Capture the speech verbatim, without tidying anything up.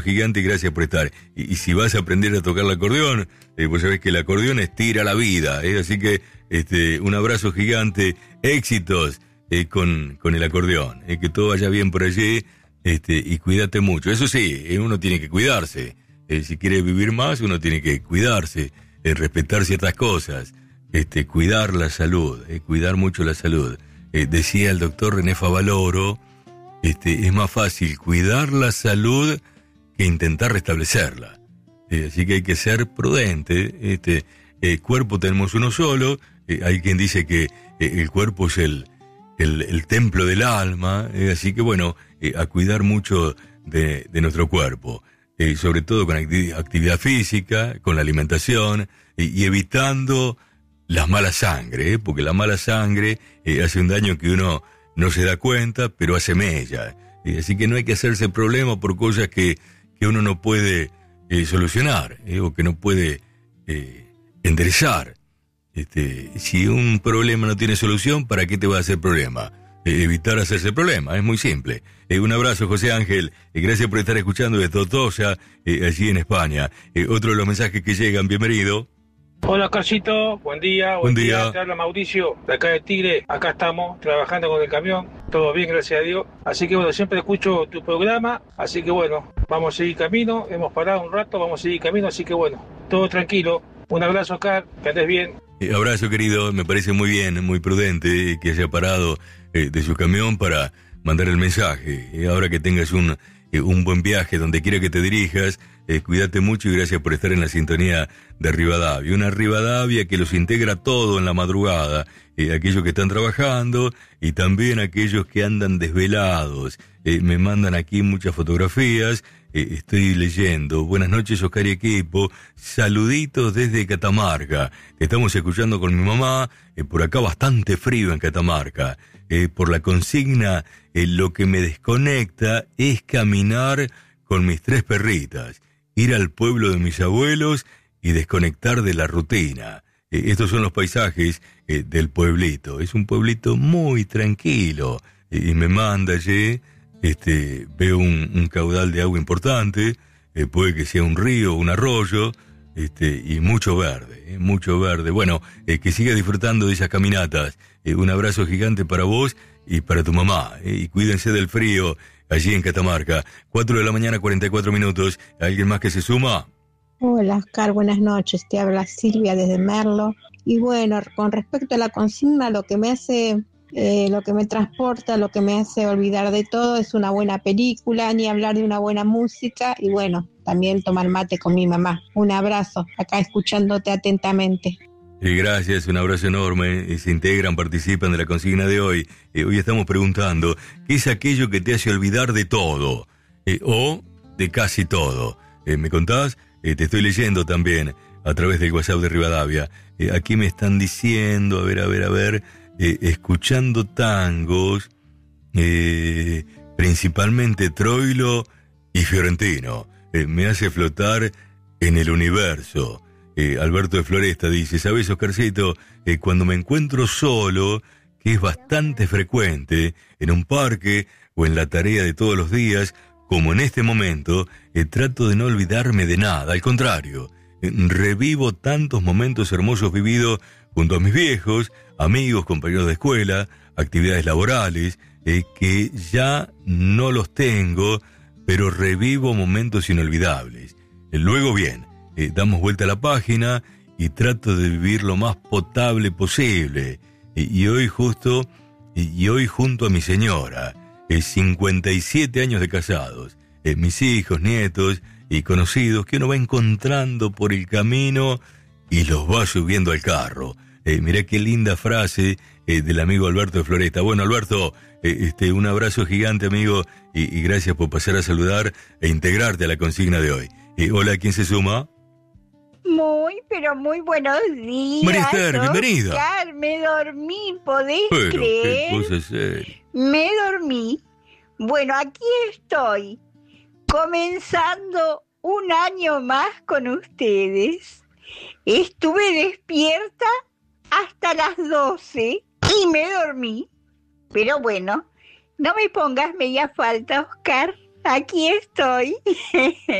Gigante, gracias por estar. Y, y si vas a aprender a tocar el acordeón, eh, vos sabés que el acordeón estira la vida, ¿eh? Así que este, un abrazo gigante, éxitos eh, con, con el acordeón, eh, que todo vaya bien por allí, este, y cuídate mucho. Eso sí, eh, uno tiene que cuidarse. Eh, si quiere vivir más, uno tiene que cuidarse, eh, respetar ciertas cosas, este, cuidar la salud, eh, cuidar mucho la salud. Eh, decía el doctor René Favaloro, este, es más fácil cuidar la salud que intentar restablecerla. Eh, así que hay que ser prudente. Este, el cuerpo tenemos uno solo. Eh, hay quien dice que eh, el cuerpo es el, el, el templo del alma. Eh, así que bueno, eh, a cuidar mucho de, de nuestro cuerpo. Eh, sobre todo con acti- actividad física, con la alimentación eh, y evitando la mala sangre. Eh, porque la mala sangre eh, hace un daño que uno no se da cuenta, pero hace mella. Eh, así que no hay que hacerse problema por cosas que que uno no puede eh, solucionar, eh, o que no puede eh, enderezar. Este, si un problema no tiene solución, ¿para qué te va a hacer problema? Eh, evitar hacerse problema, es muy simple. Eh, un abrazo, José Ángel, eh, gracias por estar escuchando de Totosa, eh, allí en España. Eh, otro de los mensajes que llegan, bienvenido. Hola, Carcito, buen día, buen, buen día. día. Te habla Mauricio, de acá de Tigre. Acá estamos trabajando con el camión, todo bien, gracias a Dios. Así que bueno, siempre escucho tu programa, así que bueno, vamos a seguir camino. Hemos parado un rato, vamos a seguir camino, así que bueno, todo tranquilo. Un abrazo, Car, que andes bien. Eh, abrazo, querido, me parece muy bien, muy prudente eh, que haya parado eh, de su camión para mandar el mensaje. Eh, ahora que tengas un, eh, un buen viaje donde quiera que te dirijas, Eh, cuídate mucho y gracias por estar en la sintonía de Rivadavia. Una Rivadavia que los integra todo en la madrugada, eh, aquellos que están trabajando y también aquellos que andan desvelados. Eh, me mandan aquí muchas fotografías, eh, estoy leyendo. Buenas noches, Oscar y equipo. Saluditos desde Catamarca. Estamos escuchando con mi mamá, eh, por acá bastante frío en Catamarca. Eh, por la consigna, eh, lo que me desconecta es caminar con mis tres perritas, ir al pueblo de mis abuelos y desconectar de la rutina. Eh, estos son los paisajes eh, del pueblito. Es un pueblito muy tranquilo. Eh, y me manda allí, este, veo un, un caudal de agua importante, eh, puede que sea un río, un arroyo, este, y mucho verde, eh, mucho verde. Bueno, eh, que siga disfrutando de esas caminatas. Eh, un abrazo gigante para vos y para tu mamá. Eh, y cuídense del frío allí en Catamarca. Cuatro de la mañana, cuarenta y cuatro minutos. ¿Alguien más que se suma? Hola, Oscar, buenas noches. Te habla Silvia desde Merlo. Y bueno, con respecto a la consigna, lo que me hace, eh, lo que me transporta, lo que me hace olvidar de todo es una buena película, ni hablar de una buena música. Y bueno, también tomar mate con mi mamá. Un abrazo, acá escuchándote atentamente. Eh, gracias, un abrazo enorme. Eh, se integran, participan de la consigna de hoy. Eh, hoy estamos preguntando, ¿qué es aquello que te hace olvidar de todo? Eh, o de casi todo. Eh, ¿Me contás? Eh, te estoy leyendo también a través del WhatsApp de Rivadavia. Eh, aquí me están diciendo, a ver, a ver, a ver, eh, escuchando tangos, eh, principalmente Troilo y Fiorentino. Eh, me hace flotar en el universo. Eh, Alberto de Floresta dice, ¿sabes, Oscarcito? Eh, cuando me encuentro solo, que es bastante frecuente, en un parque o en la tarea de todos los días, como en este momento, eh, trato de no olvidarme de nada. Al contrario, eh, revivo tantos momentos hermosos vividos junto a mis viejos, amigos, compañeros de escuela, actividades laborales, eh, que ya no los tengo, pero revivo momentos inolvidables. Eh, luego bien, Eh, damos vuelta a la página y trato de vivir lo más potable posible. Eh, y hoy justo, eh, y hoy junto a mi señora, eh, cincuenta y siete años de casados, eh, mis hijos, nietos y conocidos que uno va encontrando por el camino y los va subiendo al carro. Eh, mirá qué linda frase eh, del amigo Alberto de Floresta. Bueno, Alberto, eh, este, un abrazo gigante, amigo, y, y gracias por pasar a saludar e integrarte a la consigna de hoy. Eh, hola, ¿quién se suma? Muy, pero muy buenos días. María Esther, bienvenida. Oscar, me dormí, ¿podés pero, creer? ¿qué cosa seria? Me dormí. Bueno, aquí estoy, comenzando un año más con ustedes. Estuve despierta hasta las doce y me dormí. Pero bueno, no me pongas media falta, Oscar. Aquí estoy.